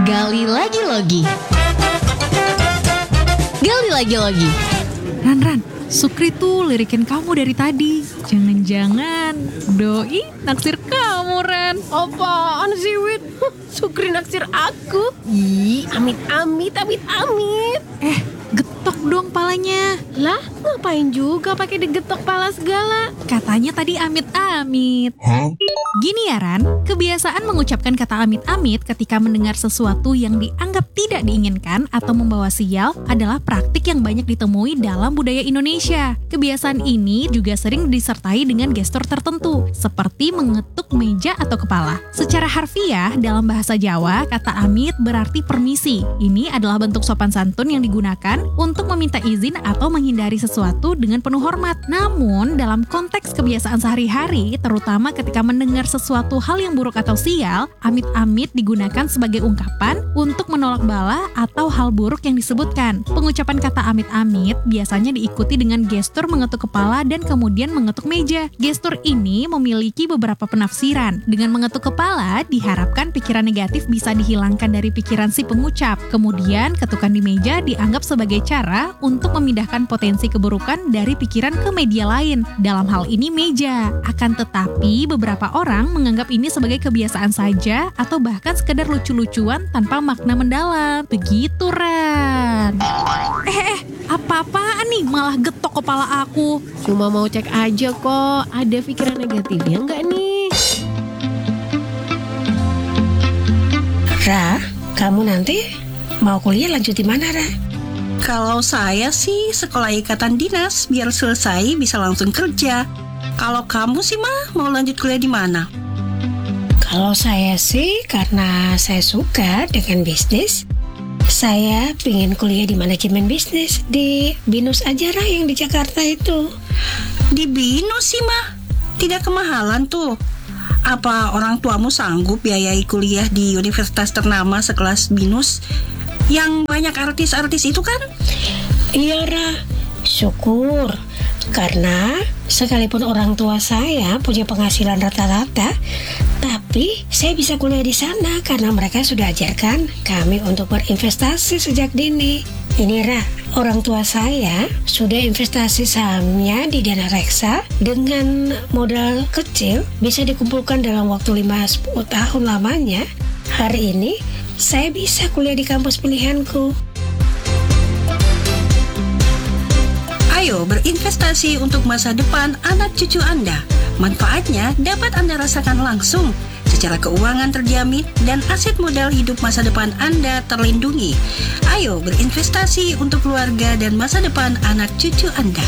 Gali lagi Logi. Gali lagi Logi. Ran, Sukri tuh lirikin kamu dari tadi. Jangan-jangan Doi naksir kamu, Ran. Apaan sih, Wit? Sukri naksir aku? Ih, amit-amit. Getok dong palanya. Lah, ngapain juga pakai digetok pala segala? Katanya tadi amit-amit. Gini ya, Ran, kebiasaan mengucapkan kata amit-amit ketika mendengar sesuatu yang dianggap tidak diinginkan atau membawa sial adalah praktik yang banyak ditemui dalam budaya Indonesia. Kebiasaan ini juga sering disertai dengan gestur tertentu, seperti mengetuk meja atau kepala. Secara harfiah, dalam bahasa Jawa, kata amit berarti permisi. Ini adalah bentuk sopan santun yang digunakan untuk meminta izin atau menghindari sesuatu dengan penuh hormat. Namun, dalam konteks kebiasaan sehari-hari, terutama ketika mendengar sesuatu hal yang buruk atau sial, amit-amit digunakan sebagai ungkapan untuk menolak bala atau hal buruk yang disebutkan. Pengucapan kata amit-amit biasanya diikuti dengan gestur mengetuk kepala dan kemudian mengetuk meja. Gestur ini memiliki beberapa penafsiran. Dengan mengetuk kepala, diharapkan pikiran negatif bisa dihilangkan dari pikiran si pengucap. Kemudian, ketukan di meja dianggap sebagai cara untuk memindahkan potensi keburukan dari pikiran ke media lain. Dalam hal ini meja. Akan tetapi, beberapa orang menganggap ini sebagai kebiasaan saja atau bahkan sekedar lucu-lucuan tanpa makna mendalam. Begitu, Ran. Apa-apaan nih malah getok kepala aku? Cuma mau cek aja kok, ada pikiran negatifnya nggak nih? Ra, kamu nanti mau kuliah lanjut di mana, Ra? Kalau saya sih sekolah ikatan dinas biar selesai bisa langsung kerja. Kalau kamu sih mah mau lanjut kuliah di mana? Kalau saya sih karena saya suka dengan bisnis, saya pengen kuliah di manajemen bisnis di BINUS aja, Ra, yang di Jakarta itu. Di BINUS sih mah, tidak kemahalan tuh. Apa orang tuamu sanggup biayai kuliah di universitas ternama sekelas BINUS yang banyak artis-artis itu kan? Iya, Ra, syukur. Karena sekalipun orang tua saya punya penghasilan rata-rata, tapi saya bisa kuliah di sana karena mereka sudah ajarkan kami untuk berinvestasi sejak dini. Ini, Ra, orang tua saya sudah investasi sahamnya di Dana Reksa dengan modal kecil bisa dikumpulkan dalam waktu 5-10 tahun lamanya. Hari ini saya bisa kuliah di kampus pilihanku. Ayo berinvestasi untuk masa depan anak cucu Anda. Manfaatnya dapat Anda rasakan langsung. Secara keuangan terjamin dan aset modal hidup masa depan Anda terlindungi. Ayo berinvestasi untuk keluarga dan masa depan anak cucu Anda.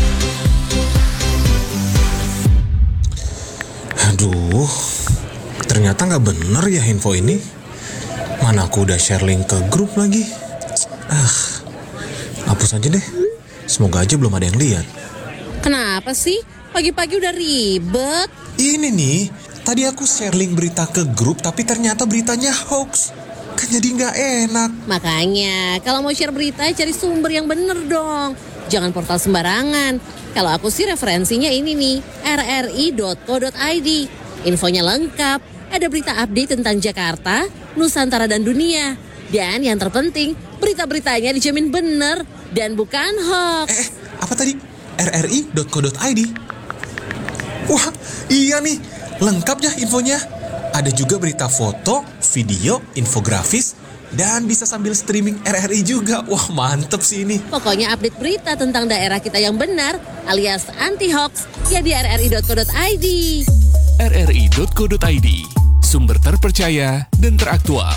Aduh, ternyata nggak bener ya info ini. Mana aku udah share link ke grup lagi. Hapus aja deh. Semoga aja belum ada yang lihat. Kenapa sih? Pagi-pagi udah ribet. Ini nih, tadi aku share link berita ke grup tapi ternyata beritanya hoax. Kan jadi nggak enak. Makanya, kalau mau share berita cari sumber yang bener dong. Jangan portal sembarangan. Kalau aku sih referensinya ini nih, rri.co.id. Infonya lengkap, ada berita update tentang Jakarta, Nusantara dan dunia. Dan yang terpenting, berita-beritanya dijamin bener dan bukan hoax. Apa tadi? rri.co.id. Wah, iya nih, lengkap ya infonya. Ada juga berita foto, video, infografis, dan bisa sambil streaming RRI juga. Wah, mantep sih ini. Pokoknya update berita tentang daerah kita yang benar alias anti-hoax ya di rri.co.id. rri.co.id, sumber terpercaya dan teraktual.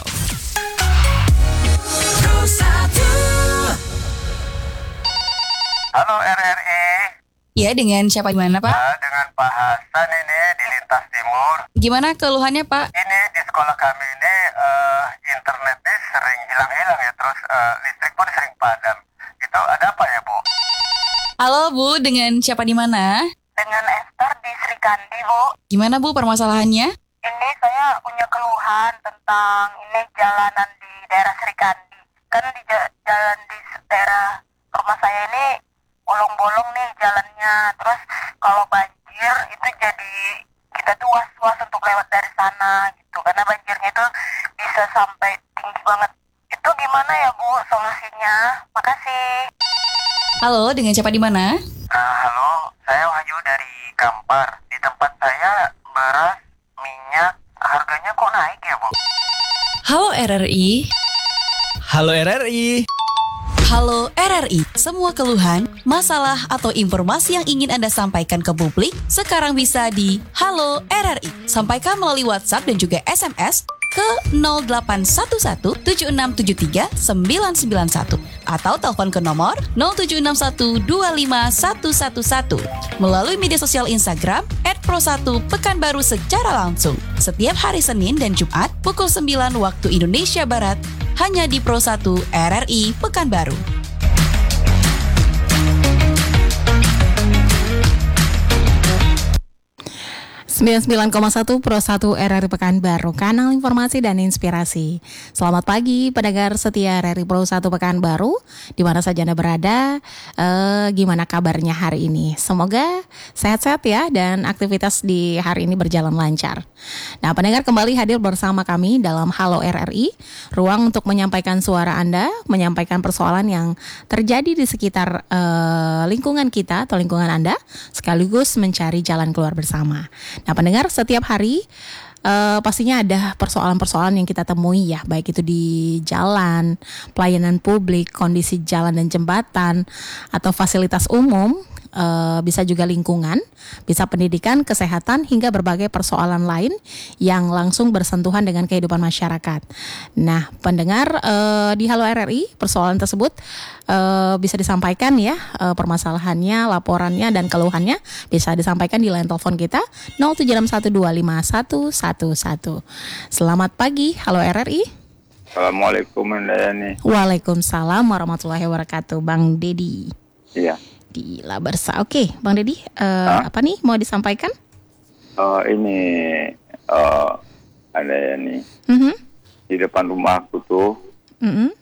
Halo RRI. Ya, dengan siapa di mana, Pak? Dengan Pak Hasan ini di Lintas Timur. Gimana keluhannya, Pak? Ini di sekolah kami ini internetnya sering hilang-hilang ya, terus listrik pun sering padam. Itu ada apa ya, Bu? Halo, Bu, dengan siapa di mana? Dengan Esther di Srikandi, Bu. Gimana, Bu, permasalahannya? Ini saya punya keluhan tentang ini jalanan di daerah Srikandi. Kan di jalan di daerah rumah saya ini bolong-bolong nih jalannya. Terus kalau banjir itu jadi kita tuh was-was untuk lewat dari sana gitu. Karena banjirnya itu bisa sampai tinggi tinggi banget. Itu gimana ya Bu solusinya? Makasih. Halo, dengan siapa di mana? Halo, saya Wahyu dari Kampar. Di tempat saya beras, minyak, harganya kok naik ya Bu? Halo RRI. Halo RRI. Halo RRI, semua keluhan, masalah atau informasi yang ingin Anda sampaikan ke publik sekarang bisa di Halo RRI. Sampaikan melalui WhatsApp dan juga SMS ke 0811 7673 991 atau telepon ke nomor 0761 25111 melalui media sosial Instagram @pro1pekanbaru secara langsung setiap hari Senin dan Jumat pukul 9 waktu Indonesia Barat hanya di Pro1 RRI Pekanbaru. (99,1) Pro1 RRI Pekanbaru, kanal informasi dan inspirasi. Selamat pagi pendengar setia RRI Pro1 Pekanbaru, di mana saja Anda berada. Gimana kabarnya hari ini? Semoga sehat-sehat ya, dan aktivitas di hari ini berjalan lancar. Nah, pendengar kembali hadir bersama kami dalam Halo RRI, ruang untuk menyampaikan suara Anda, menyampaikan persoalan yang terjadi di sekitar lingkungan kita atau lingkungan Anda, sekaligus mencari jalan keluar bersama. Nah, pendengar, setiap hari pastinya ada persoalan-persoalan yang kita temui ya, baik itu di jalan, pelayanan publik, kondisi jalan dan jembatan, atau fasilitas umum, bisa juga lingkungan, bisa pendidikan, kesehatan, hingga berbagai persoalan lain yang langsung bersentuhan dengan kehidupan masyarakat. Nah, pendengar, di Halo RRI, persoalan tersebut bisa disampaikan ya, permasalahannya, laporannya, dan keluhannya bisa disampaikan di line telepon kita 0761251111. Selamat pagi, Halo RRI. Assalamualaikum Andayani. Waalaikumsalam warahmatullahi wabarakatuh, Bang Dedi. Iya. Di Labersa. Oke, Bang Dedi, apa nih mau disampaikan? Ini Andayani. Di depan rumahku tuh